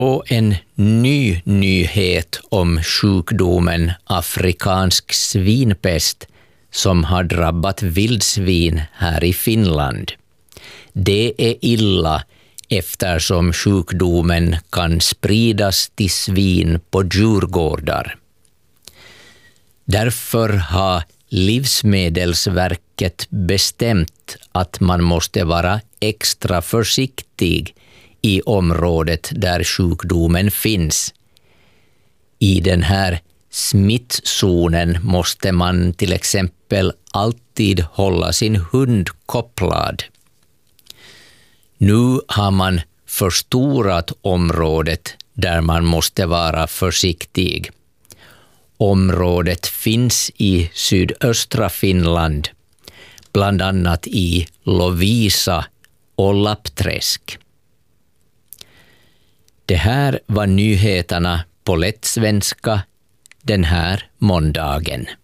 Och en ny nyhet om sjukdomen afrikansk svinpest som har drabbat vildsvin här i Finland. Det är illa eftersom sjukdomen kan spridas till svin på djurgårdar. Därför har Livsmedelsverket bestämt att man måste vara extra försiktig i området där sjukdomen finns. I den här smittzonen måste man till exempel alltid hålla sin hund kopplad. Nu har man förstorat området där man måste vara försiktig. Området finns i sydöstra Finland, bland annat i Lovisa och Lappträsk. Det här var nyheterna på lättsvenska den här måndagen.